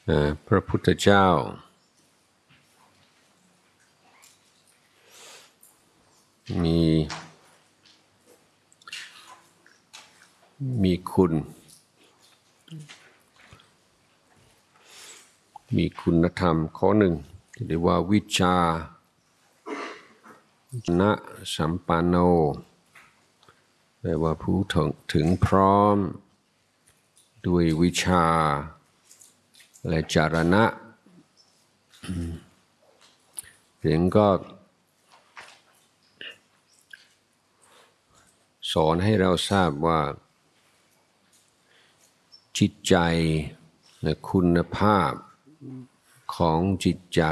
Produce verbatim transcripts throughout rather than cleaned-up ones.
พระพุทธเจ้ามีมีคุณมีคุณธรรมข้อหนึ่งที่เรียกว่าวิชานะสัมปันโนแปลว่าผู้ถึงถึงพร้อมด้วยวิชาและจารณะถึงก็สอนให้เราทราบว่าจิตใจและคุณภาพของจิตใจ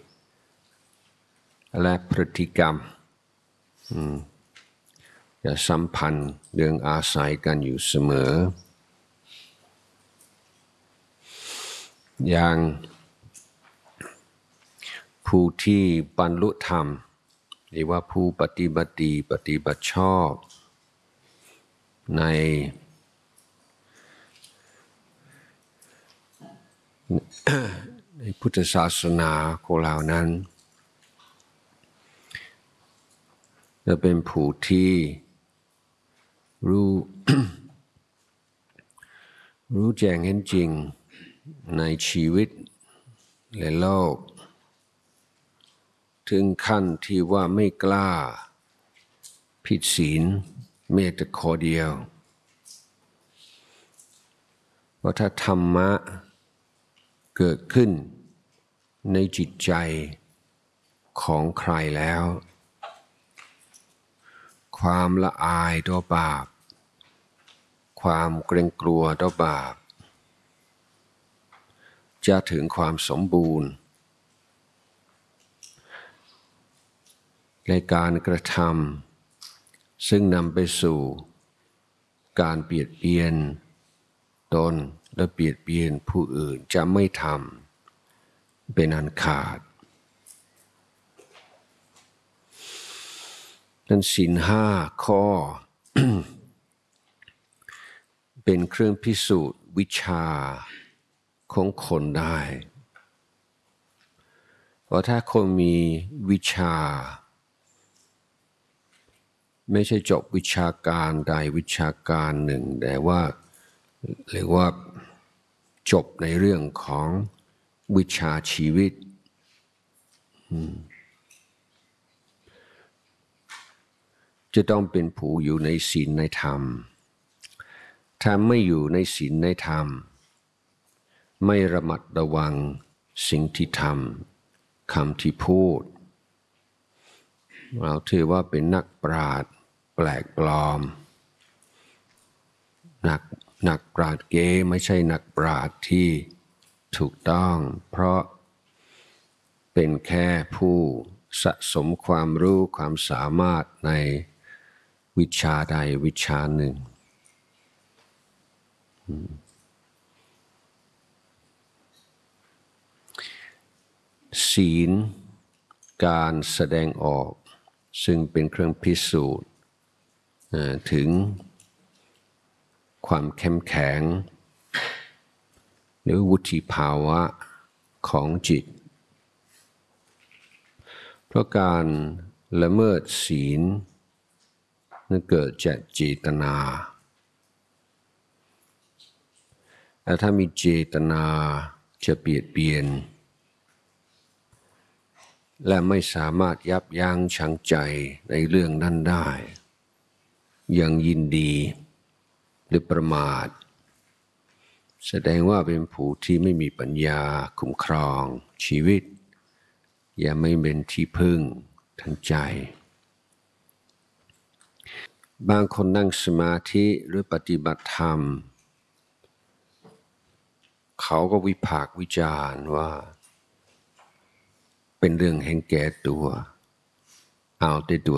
และพฤติกรรมจะสัมพันธ์เรื่องอาศัยกันอยู่เสมออย่างผู้ที่บรรลุธรรมหรือว่าผู้ปฏิบัติดีปฏิบัติชอบในในพุทธศาสนาของเรานั้นจะเป็นผู้ที่รู้ รู้แจ้งเห็นจริงในชีวิตและโลกถึงขั้นที่ว่าไม่กล้าผิดศีลแม้แต่ข้อเดียวเพราะถ้าธรรมะเกิดขึ้นในจิตใจของใครแล้วความละอายต่อบาปความเกรงกลัวต่อบาปจะถึงความสมบูรณ์ในการกระทำซึ่งนำไปสู่การเบียดเบียนตนและเบียดเบียนผู้อื่นจะไม่ทำเป็นอันขาดนั้นศีลห้าข้อ เป็นเครื่องพิสูจน์วิชาของคนได้เพราะถ้าคนมีวิชาไม่ใช่จบวิชาการใดวิชาการหนึ่งแต่ว่าเรียกว่าจบในเรื่องของวิชาชีวิตจะต้องเป็นผู้อยู่ในศีลในธรรมถ้าไม่อยู่ในศีลในธรรมไม่ระมัดระวังสิ่งที่ทำคำที่พูดเราถือว่าเป็นนักปราชญ์แปลกปลอมนักนักปราชญ์เก๋ไม่ใช่นักปราชญ์ที่ถูกต้องเพราะเป็นแค่ผู้สะสมความรู้ความสามารถในวิชาใดวิชาหนึ่งศีลการแสดงออกซึ่งเป็นเครื่องพิสูจน์ถึงความเข้มแข็งหรือวุฒิภาวะของจิตเพราะการละเมิดศีลนั้นเกิดจากเจตนาแต่ถ้ามีเจตนาจะเบียดเบียนและไม่สามารถยับยั้งชั่งใจในเรื่องนั้นได้ยังยินดีหรือประมาทแสดงว่าเป็นผู้ที่ไม่มีปัญญาคุ้มครองชีวิตอย่าไม่เป็นที่พึ่งทางใจบางคนนั่งสมาธิหรือปฏิบัติธรรมเขาก็วิพากษ์วิจารณ์ว่าเป็นเรื่องแห่งแก่ตัวเอาแต่ตัว